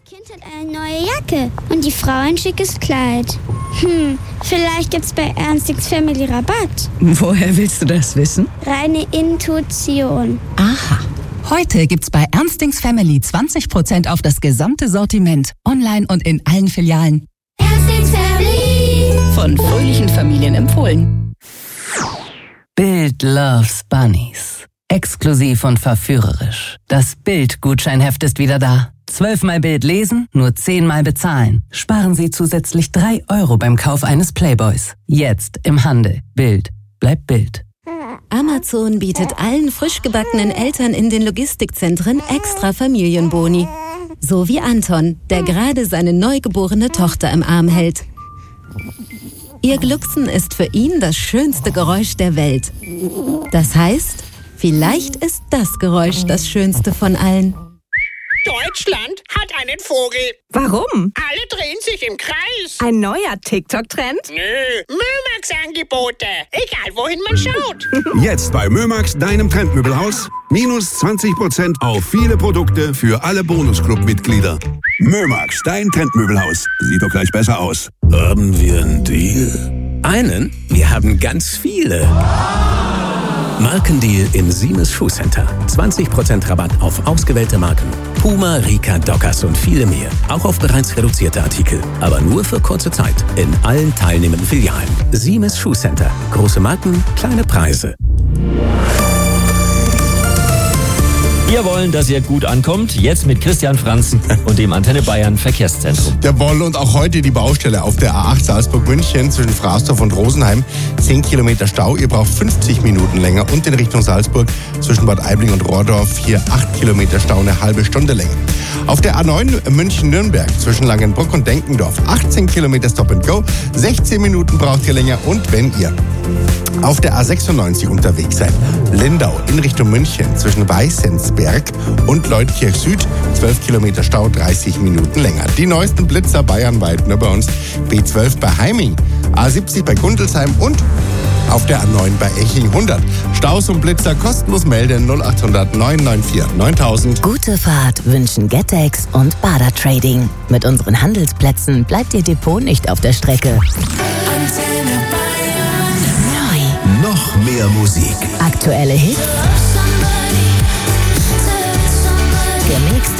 Kind hat eine neue Jacke und die Frau ein schickes Kleid. Vielleicht gibt's bei Ernst X Family Rabatt. Woher willst du das wissen? Reine Intuition. Aha. Heute gibt's bei Ernst X Family 20% auf das gesamte Sortiment. Online und in allen Filialen. Ernst X Family. Von fröhlichen Familien empfohlen. Bild loves Bunnies. Exklusiv und verführerisch. Das Bild-Gutscheinheft ist wieder da. 12-mal Bild lesen, nur 10-mal bezahlen. Sparen Sie zusätzlich 3 € beim Kauf eines Playboys. Jetzt im Handel. Bild bleibt Bild. Amazon bietet allen frisch gebackenen Eltern in den Logistikzentren extra Familienboni. So wie Anton, der gerade seine neugeborene Tochter im Arm hält. Ihr Glucksen ist für ihn das schönste Geräusch der Welt. Das heißt, vielleicht ist das Geräusch das schönste von allen. Deutschland hat einen Vogel. Warum? Alle drehen sich im Kreis. Ein neuer TikTok-Trend? Nö, Mömax-Angebote. Egal, wohin man schaut. Jetzt bei Mömax, deinem Trendmöbelhaus. Minus 20% auf viele Produkte für alle Bonusclub-Mitglieder. Mömax, dein Trendmöbelhaus. Sieht doch gleich besser aus. Haben wir einen Deal? Einen? Wir haben ganz viele. Markendeal im Siemens Schuhcenter. 20% Rabatt auf ausgewählte Marken. Puma, Rika, Dockers und viele mehr. Auch auf bereits reduzierte Artikel. Aber nur für kurze Zeit. In allen teilnehmenden Filialen. Siemens Schuhcenter. Große Marken, kleine Preise. Wir wollen, dass ihr gut ankommt. Jetzt mit Christian Franzen und dem Antenne Bayern Verkehrszentrum. Jawohl, und auch heute die Baustelle auf der A8 Salzburg-München zwischen Fraßdorf und Rosenheim. 10 Kilometer Stau, ihr braucht 50 Minuten länger. Und in Richtung Salzburg zwischen Bad Aibling und Rohrdorf hier 8 Kilometer Stau, eine halbe Stunde länger. Auf der A9 München-Nürnberg zwischen Langenbruck und Denkendorf 18 Kilometer Stop and Go. 16 Minuten braucht ihr länger. Und wenn ihr auf der A96 unterwegs seid, Lindau in Richtung München zwischen Weißensberg und Leutkirch Süd, 12 Kilometer Stau, 30 Minuten länger. Die neuesten Blitzer bayernweit nur bei uns. B12 bei Heiming, A70 bei Gundelsheim und auf der A9 bei Eching 100. Staus und Blitzer kostenlos melden 0800 994 9000. Gute Fahrt wünschen Getex und Bader Trading. Mit unseren Handelsplätzen bleibt Ihr Depot nicht auf der Strecke. Noch mehr Musik. Aktuelle Hits, gemixt